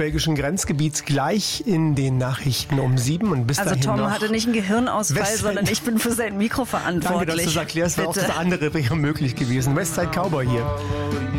deutsch-belgischen Grenzgebiets gleich in den Nachrichten um 7 und bis Also dahin Tom noch hatte nicht einen Gehirnausfall, Westside- sondern ich bin für sein Mikro verantwortlich. Danke, dass du es erklärst, weil auch Bitte. das andere wäre möglich gewesen. Westside Cowboy hier.